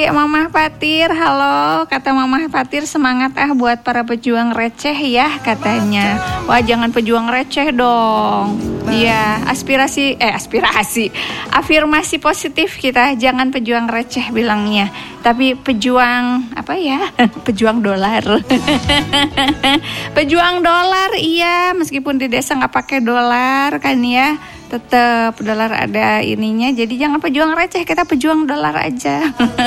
Mamah Fatir, halo. Kata Mamah Fatir, semangat buat para pejuang receh ya katanya. Wah, jangan pejuang receh dong. Iya, afirmasi positif kita, jangan pejuang receh bilangnya. Tapi pejuang apa ya? Pejuang dolar. Pejuang dolar, iya. Meskipun di desa nggak pakai dolar kan ya, tetap dolar ada ininya. Jadi jangan pejuang receh, kita pejuang dolar aja.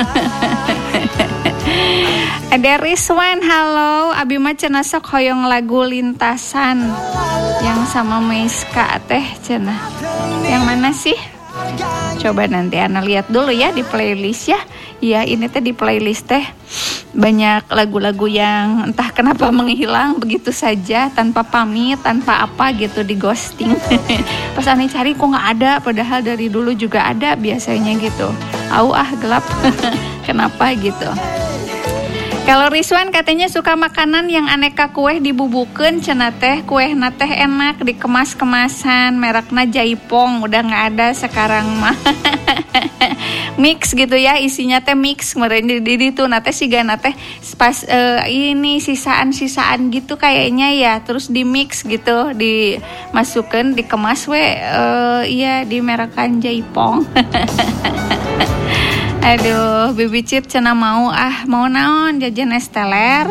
Ada Rizwan, halo. Abi mah cenah sok hoyong lagu lintasan yang sama Meiska teh cenah. Yang mana sih? Coba nanti Ana lihat dulu ya di playlist ya. Iya, ini teh di playlist teh banyak lagu-lagu yang entah kenapa menghilang begitu saja tanpa pamit, tanpa apa gitu, di ghosting. Pas Ana cari kok nggak ada, padahal dari dulu juga ada biasanya gitu. Gelap. Kenapa gitu? Kalau Rizwan katanya suka makanan yang aneka kue dibubukeun cenah teh, kue na teh enak dikemas-kemasan, merekna Jaipong, udah nggak ada sekarang mah. Mix gitu ya, isinya teh mix kemarin di tuh nate siga nate pas ini sisaan gitu kayaknya ya, terus di mix gitu, dimasukin dikemas iya di merekan Jaipong. Aduh, Bibi Cip cenah mau naon jajan es teler.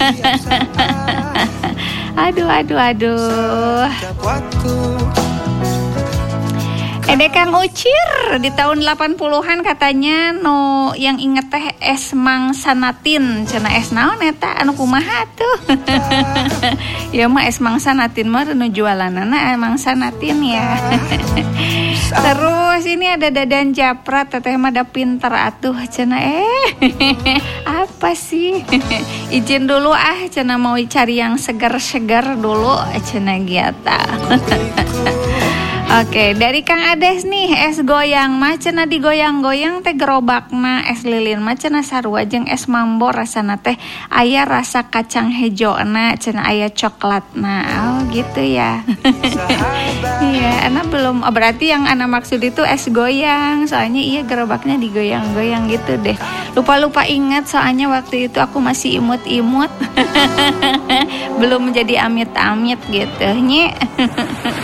Aduh. Kang Ucir di tahun 80-an katanya yang inget teh es mangsanatin, cenah es naon eta anu kumaha tuh. Ya mah es mangsanatin mah nu jualanana mangsanatin ya. Terus ini ada Dadan Japrat, teteh mah da pinter atuh cenah apa sih? Izin dulu cenah mau cari yang segar-segar dulu cenah giata. Oke, dari Kang Ades nih, es goyang mah cenah digoyang-goyang teh gerobakna, es lilin mah cenah sarua jeung es mambo rasana teh aya rasa kacang hejona, cenah aya coklatna. Oh, gitu ya. Iya, Ana belum berarti yang Ana maksud itu es goyang, soalnya iya gerobaknya digoyang-goyang gitu deh. Lupa ingat soalnya waktu itu aku masih imut-imut. Belum menjadi amit-amit gitu. Nye.